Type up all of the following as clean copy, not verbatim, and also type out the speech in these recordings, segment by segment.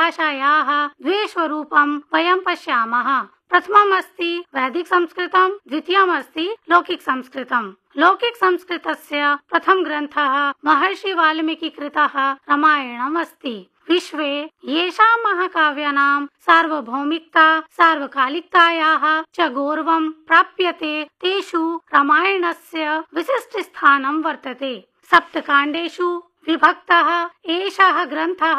भाषायाः द्वे स्वरूपं वयं पश्यामः। प्रथमम् अस्ति वैदिक संस्कृतं, द्वितीयम् अस्ति लौकिक संस्कृतं। लौकिक संस्कृतस्य प्रथम ग्रन्थः महर्षि वाल्मीकि कृतः रामायणम् अस्ति। विश्वे येषां महाकाव्यानां सार्वभौमिकता सार्वकालिकतायाः च गौरवं प्राप्यते तेषु रामायणस्य विशिष्ट स्थानं वर्तते। सप्तकाण्डेषु विभक्तः एषः ग्रन्थः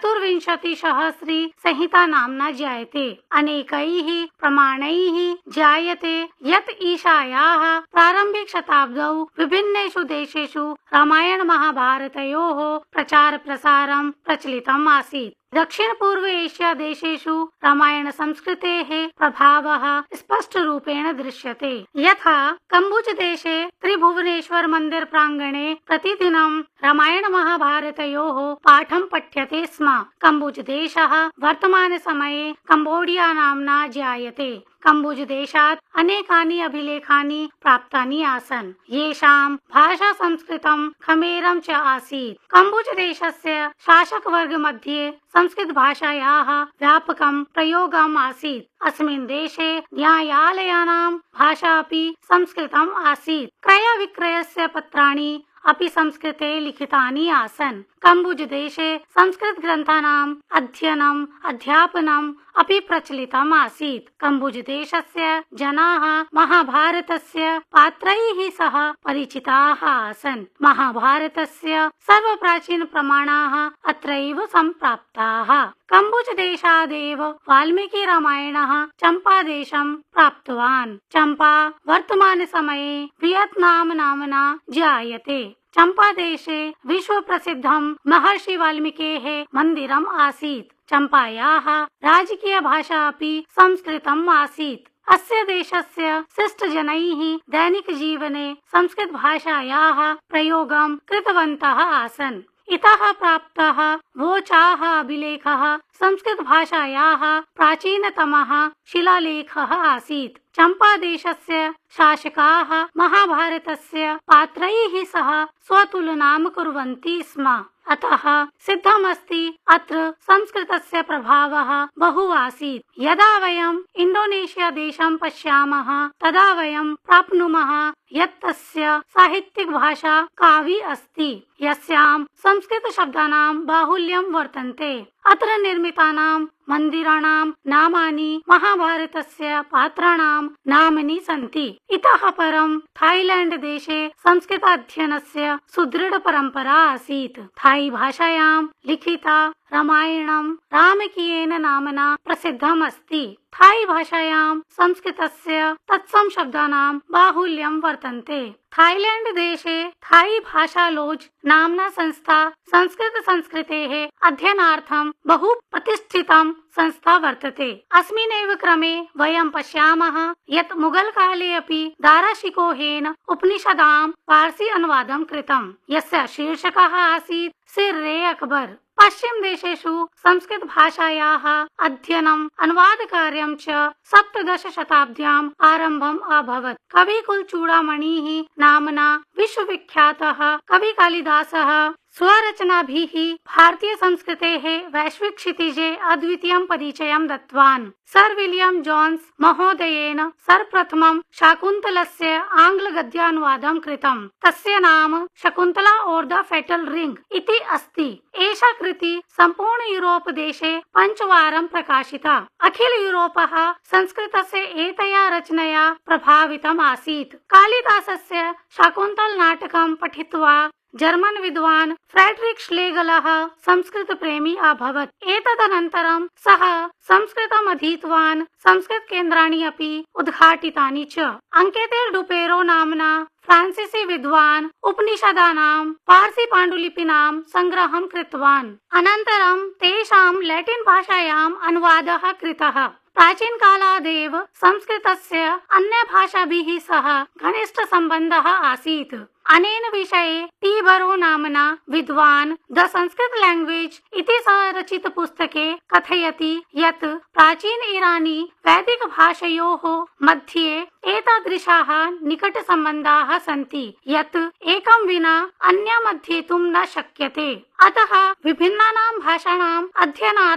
24 संहिता नाम्ना ज्ञायते। अनेकैः प्रमाणैः ज्ञायते यत् ईशायाः प्रारम्भिक शताब्दौ विभिन्नेषु देशेषु रामायण महाभारतयोः प्रचार प्रसारं प्रचलितम् आसीत्। दक्षिण पूर्व एशिया देशेषु रामायण संस्कृतेः प्रभावः स्पष्ट रूपेण दृश्यते। यथा कम्बुज देशे त्रिभुवनेश्वर मंदिर प्रांगणे प्रतिदिनं रामायण महाभारतयोः पाठं पठ्यते स्म। कम्बुज देशः वर्तमान समये कम्बोडिया नाम्ना ज्ञायते। कम्बुज देशात् अनेकानि अभिलेखानि प्राप्तानि आसन्, येषां भाषा संस्कृतं खमेरं च आसीत्। कम्बुज देशस्य शासकवर्ग मध्ये संस्कृत भाषायाः व्यापकं प्रयोगम् आसीत्। अस्मिन् देशे न्यायालयानां भाषा अपि संस्कृतम् आसीत्। क्रय विक्रयस्य पत्राणि अपि संस्कृते लिखितानि आसन्। कम्बुज देशे संस्कृत ग्रन्थानाम् अध्ययनम् अध्यापनम् अपि प्रचलितम् आसीत्। कम्बुज देशस्य जनाः महाभारतस्य पात्रैः सह परिचिताः आसन्। महाभारतस्य सर्वप्राचीन प्रमाणाः अत्रैव सम्प्राप्ताः। कम्बुज देशादेव वाल्मीकि रामायणः चम्पादेशं प्राप्तवान्। चम्पा वर्तमान समये वियतनाम नाम्ना ज्ञायते। चम्पादेशे विश्व प्रसिद्धं महर्षि वाल्मीकेः मन्दिरम् आसीत्। चम्पायाः राजकीय भाषा अपि संस्कृतम् आसीत्। अस्य देशस्य शिष्टजनैः दैनिक जीवने संस्कृत भाषायाः प्रयोगं कृतवन्तः आसन्। इतः प्राप्तः वोचाः अभिलेखः संस्कृत भाषायाः प्राचीनतमः शिलालेखः आसीत्। चम्पादेशस्य शासकाः महाभारतस्य पात्रैः सह स्वतुलनां कुर्वन्ति स्म। अतः सिद्धमस्ति अत्र संस्कृतस्य प्रभावः बहु आसीत्। यदा वयम् इंडोनेशिया देशं पश्यामः तदा वयं प्राप्नुमः यत् तस्य साहित्यिक भाषा कावी अस्ति, यस्यां संस्कृत शब्दानां बाहुल्यं वर्तन्ते। अत्र निर्मितानां मन्दिराणां नामानि महाभारतस्य पात्राणां नामानि सन्ति। इतः परं थाईलैंड देशे संस्कृताध्ययनस्य सुदृढ परम्परा आसीत्। थाई भाषायां लिखिता रामायणं रामकीयेन नाम्ना प्रसिद्धम् अस्ति। थाई भाषायां संस्कृतस्य तत्सम शब्दानां बाहुल्यं वर्तन्ते। थाईलैंड देशे थाई भाषा लोज नाम्ना संस्था संस्कृत संस्कृतेः अध्ययनार्थं बहु प्रतिष्ठितं संस्था वर्तते। अस्मिन्नेव क्रमे वयं पश्यामः यत् मुगल काले अपि दाराशिकोहेन उपनिषदां पार्सी अनुवादं कृतं, यस्य शीर्षकः आसीत् सिर्रे अकबर। पश्चिम देशेषु संस्कृत भाषायाः अध्ययनम् अनुवादकार्यं च 17 शताब्द्याम् आरम्भम् अभवत्। कविकुल चूडामणिः नाम्ना विश्वविख्यातः कवि कालिदासः स्वरचनाभिः भारतीय संस्कृतेः वैश्विक क्षितिजे अद्वितीयं परिचयं दत्तवान्। सर विलियम जोन्स महोदयेन सर्वप्रथमं शाकुन्तलस्य आङ्ग्ल गद्यानुवादं कृतं। तस्य नाम शकुन्तला और द फेटल रिंग इति अस्ति। एषा कृति सम्पूर्ण यूरोप देशे 5 वारं प्रकाशिता। अखिल यूरोपः संस्कृतस्य एतया रचनया प्रभावितम् आसीत्। कालिदासस्य शाकुन्तल नाटकं पठित्वा जर्मन विद्वान् फ्रेडरिक श्लेगलः संस्कृत प्रेमी अभवत्। एतदनन्तरं सः संस्कृतम् अधीतवान्। संस्कृत केन्द्राणि अपि उद्घाटितानि च। अंकेतेल डुपेरो नाम्ना फ्रांसीसी विद्वान् उपनिषदानां पार्सी पाण्डुलिपीनां संग्रहं कृतवान्। अनन्तरं तेषां लैटिन भाषायाम् अनुवादः कृतः। प्राचीन कालादेव संस्कृतस्य अन्य भाषाभिः सह घनिष्ठ सम्बन्धः आसीत्। अनेन विषये टीबरो नाम्ना विद्वान् द संस्कृत लैंग्वेज इति स्वरचित पुस्तके कथयति यत् प्राचीन ईरानी वैदिक भाषयोः मध्ये एतादृशाः निकट सम्बन्धाः सन्ति यत् एकं विना अन्यम् अध्येतुं न शक्यते। अतः विभिन्नानां भाषाणाम् अध्ययनार्थं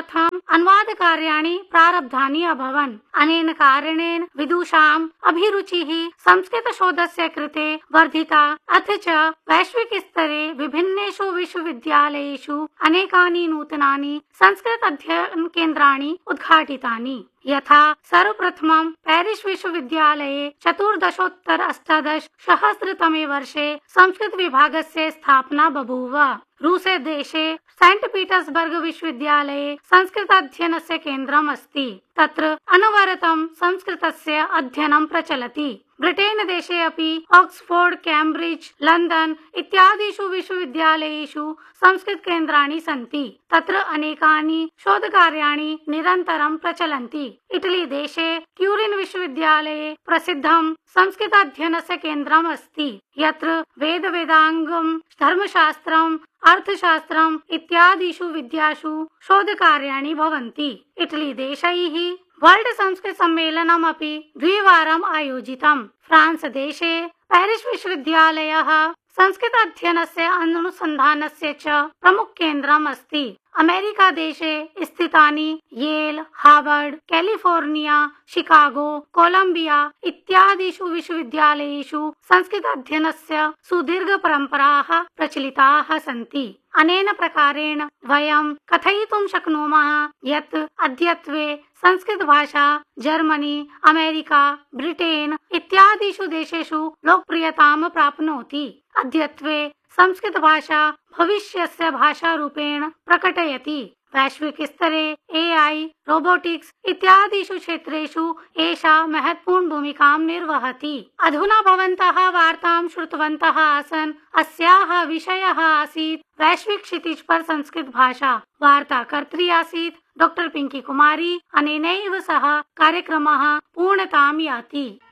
अनुवादकार्याणि प्रारब्धानि अभवन्। अनेन कारणेन विदुषाम् अभिरुचिः संस्कृतशोधस्य कृते वर्धिता, अथ च वैश्विक स्तरे विभिन्नेषु विश्वविद्यालयेषु अनेकानि नूतनानि संस्कृत अध्ययन केन्द्राणि उद्घाटितानि। यथा सर्वप्रथमं पेरिस विश्वविद्यालये 1484 वर्षे संस्कृत विभागस्य स्थापना बभूव। रूसे देशे सेंट पीटर्सबर्ग विश्वविद्यालये संस्कृताध्ययनस्य केन्द्रम् अस्ति। तत्र अनवरतं संस्कृतस्य अध्ययनं प्रचलति। ब्रिटेन देशे अपि ऑक्सफोर्ड, कैम्ब्रिज, लंदन इत्यादिषु विश्वविद्यालयेषु संस्कृत केन्द्राणि सन्ति। तत्र अनेकानि शोधकार्याणि निरन्तरं प्रचलन्ति। इटली देशे ट्यूरिन विश्वविद्यालये प्रसिद्धं संस्कृताध्ययनस्य केन्द्रम् अस्ति, यत्र वेद, वेदांगं, धर्मशास्त्रम्, अर्थशास्त्रम् इत्यादिषु विद्यासु शोधकार्याणि भवन्ति। इटली देशैः वर्ल्ड संस्कृत सम्मेलनम् अपि द्विवारम् आयोजितम्। फ्रांस देशे पेरिस विश्वविद्यालयः संस्कृत अध्ययनस्य अनुसन्धानस्य च प्रमुख केन्द्रम् अस्ति। अमेरिका देशे स्थितानि L, Harvard, California, Chicago, Colombia इत्यादिषु विश्वविद्यालयेषु संस्कृत अध्ययनस्य सुदीर्घ परम्पराः प्रचलिताः सन्ति। अनेन प्रकारेण वयं कथयितुं शक्नुमः यत् अद्यत्वे संस्कृत भाषा जर्मनी, अमेरिका, ब्रिटेन इत्यादिषु देशेषु लोकप्रियतां प्राप्नोति। अद्यत्वे संस्कृत भाषा भविष्यस्य भाषारूपेण प्रकटयति। वैश्विक स्तरे AI, रोबोटिक्स इत्यादिषु क्षेत्रेषु एषा महत्वपूर्ण भूमिकां निर्वहति। अधुना भवन्तः वार्तां श्रुतवन्तः आसन्। अस्याः विषयः आसीत् वैश्विक क्षितिज पर संस्कृत भाषा। वार्ताकर्त्री आसीत् डॉ. पिंकी कुमारी। अनेनैव सह कार्यक्रमः पूर्णतां याति।